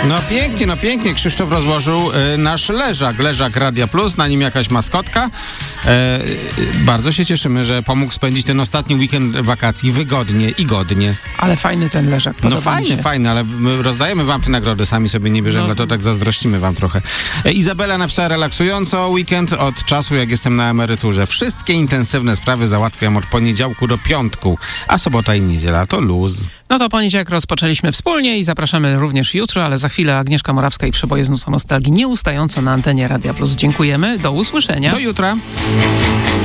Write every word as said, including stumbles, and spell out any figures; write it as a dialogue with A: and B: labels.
A: No pięknie, no pięknie. Krzysztof rozłożył y, nasz leżak, leżak Radia Plus, na nim jakaś maskotka. E, bardzo się cieszymy, że pomógł spędzić ten ostatni weekend wakacji wygodnie i godnie.
B: Ale fajny ten leżak, podoba
A: No fajny,
B: mi się.
A: fajny, ale my rozdajemy wam te nagrody, sami sobie nie bierzemy, no. to tak zazdrościmy wam trochę. E, Izabela napisała relaksująco weekend od czasu, jak jestem na emeryturze. Wszystkie intensywne sprawy załatwiam od poniedziałku do piątku, a sobota i niedziela to luz.
B: No to poniedziałek rozpoczęliśmy wspólnie i zapraszamy również jutro, ale za chwilę Agnieszka Morawska i Przeboje z nucą nostalgii nieustająco na antenie Radia Plus. Dziękujemy, do usłyszenia.
A: Do jutra.